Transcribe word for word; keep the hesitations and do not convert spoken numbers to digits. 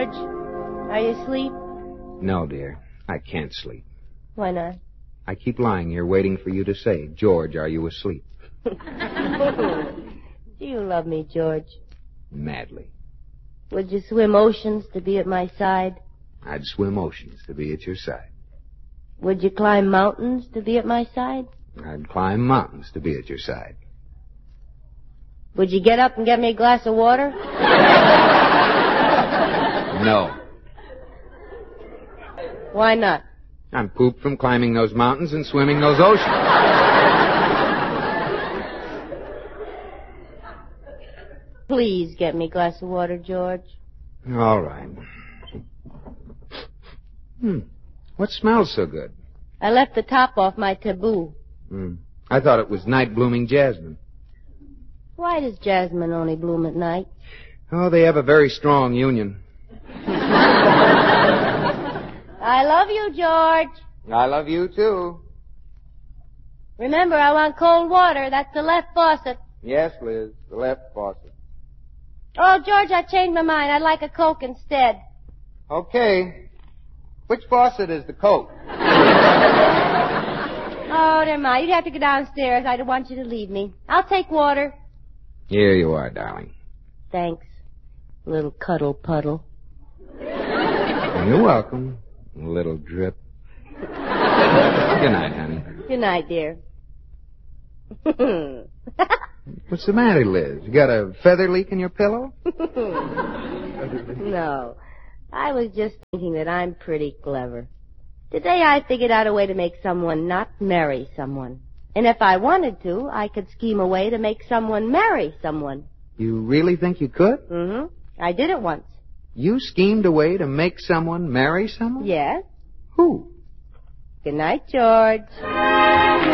George. Are you asleep? No, dear. I can't sleep. Why not? I keep lying here waiting for you to say, George, are you asleep? Do you love me, George? Madly. Would you swim oceans to be at my side? I'd swim oceans to be at your side. Would you climb mountains to be at my side? I'd climb mountains to be at your side. Would you get up and get me a glass of water? No. Why not? I'm pooped from climbing those mountains and swimming those oceans. Please get me a glass of water, George. All right. Hmm. What smells so good? I left the top off my taboo. Hmm. I thought it was night-blooming jasmine. Why does jasmine only bloom at night? Oh, they have a very strong union. I love you, George. I love you, too. Remember, I want cold water. That's the left faucet. Yes, Liz, the left faucet. Oh, George, I changed my mind. I'd like a Coke instead. Okay. Which faucet is the Coke? Oh, never mind. You'd have to go downstairs. I don't want you to leave me. I'll take water. Here you are, darling. Thanks, little cuddle puddle. You're welcome, little drip. Good night, honey. Good night, dear. What's the matter, Liz? You got a feather leak in your pillow? No. I was just thinking that I'm pretty clever. Today I figured out a way to make someone not marry someone. And if I wanted to, I could scheme a way to make someone marry someone. You really think you could? Mm-hmm. I did it once. You schemed a way to make someone marry someone? Yes. Who? Good night, George.